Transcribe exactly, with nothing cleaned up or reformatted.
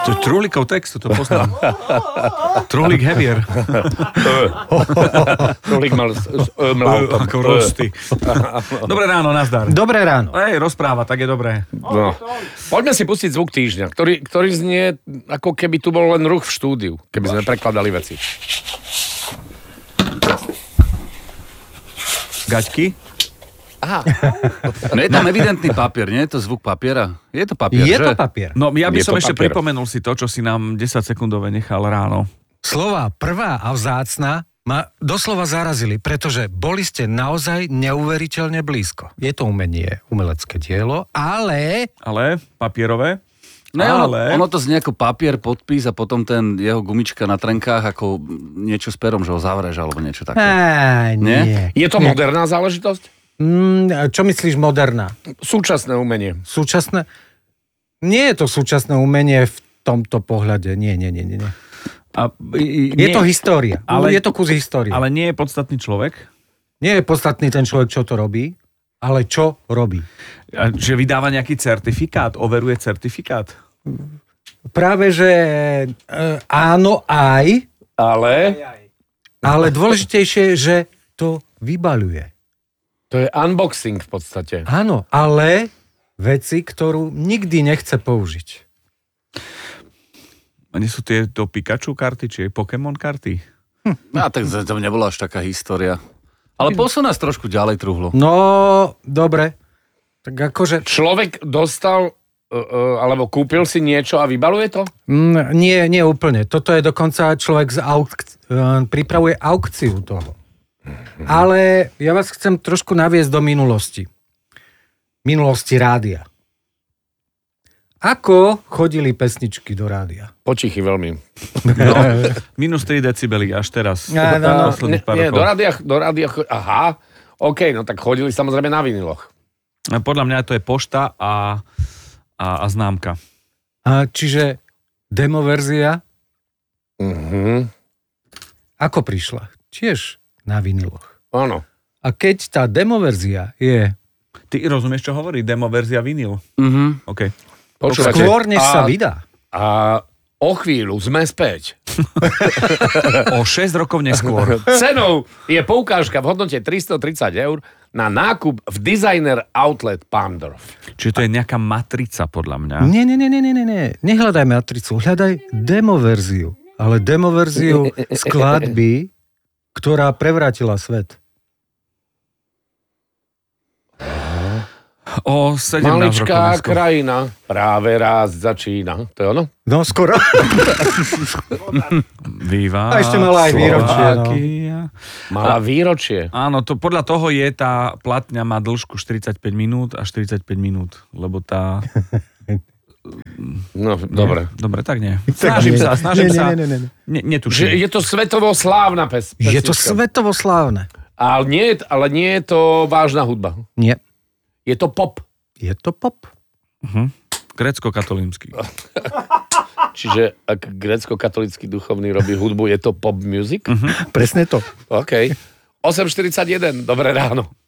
To je Trulikov text, to poznám. Trulik Heavier. Trulik mal mlautom. Ako rosty. Dobré ráno, nazdar. Dobré ráno. Ej, rozpráva, tak je dobré. No. Poďme si pustiť zvuk týždňa, ktorý, ktorý znie, ako keby tu bol len ruch v štúdiu, keby sme prekladali veci. Gaťky? Aha. No je tam evidentný papier, nie je to zvuk papiera? Je to papier, Je že? to papier. No ja by Je som to ešte papier. pripomenul si to, čo si nám desaťsekundové nechal ráno. Slova prvá a vzácna ma doslova zarazili, pretože boli ste naozaj neuveriteľne blízko. Je to umenie, umelecké dielo, ale... Ale papierové? No, ale... ono, ono to znie ako papier, podpis a potom ten jeho gumička na trenkách ako niečo s perom, že ho zavreš alebo niečo také. Á, nie. Nie? Je to moderná záležitosť? Mm, čo myslíš moderná? Súčasné umenie. Súčasné? Nie je to súčasné umenie v tomto pohľade. Nie, nie, nie, nie. A, i, Je nie, to história. ale- je to kus histórie. Ale nie je podstatný človek? Nie je podstatný ten človek, čo to robí, ale čo robí. A, že vydáva nejaký certifikát? Overuje certifikát? Práve, že e, áno aj, Ale ale dôležitejšie, že to vybaľuje. to je unboxing v podstate. Áno, ale veci, ktorú nikdy nechce použiť. A nie sú tie to Pikachu karty, či Pokémon karty? No, tak to nebola až taká história. Ale posun nás trošku ďalej, Truhlo. No, dobre. Tak akože... Človek dostal, uh, uh, alebo kúpil si niečo a vybaluje to? Mm, nie, nie úplne. Toto je dokonca človek z auk- uh, pripravuje aukciu toho. Ale ja vás chcem trošku naviesť do minulosti. Minulosti rádia. Ako chodili pesničky do rádia? Počichy veľmi. No, minus tri decibely až teraz. No, no, no. Posledných pár Nie, rokov. do rádia, do rádia, aha, OK, no tak chodili samozrejme na viniloch. A podľa mňa to je pošta a, a, a známka. A čiže demoverzia Mhm. ako prišla? Tiež na viniloch. Áno. A keď tá demoverzia je... Ty rozumieš, čo hovorí? Demo verzia vinyl. Mhm. OK. Počúvate. Skôr, než A- sa vydá. A o chvíľu sme späť. O šesť rokov neskôr. Cenou je poukážka v hodnote tristotridsať eur na nákup v Designer Outlet Palmdorf. Čiže to je nejaká matrica, podľa mňa. Nie, nie, nie, nie, nie, nie. Nehľadaj matricu, hľadaj demoverziu. Ale demoverziu skladby, ktorá prevrátila svet. O sedemnásť rokov Maličká neskôr. krajina práve raz začína. To je ono? No, skoro. Viva A ešte mala aj výročie, no. Slovakia. Mala výročie. Áno, to podľa toho je tá platňa má dĺžku štyridsaťpäť minút a štyridsaťpäť minút, lebo tá... No, dobre. Dobre, tak nie. Snažím sa, snažím nie, sa. Nie, nie, nie, nie. Ne, Že netuším. je to svetovo slávna pes, pesnička. Je to svetovo slávne. Ale nie, ale nie je to vážna hudba. Nie. Je to pop. Je to pop. Uh-huh. Grécko-katolínsky. Čiže ak grécko-katolícky duchovný robí hudbu, je to pop music? Presne to. OK. osem štyridsaťjeden, dobré ráno.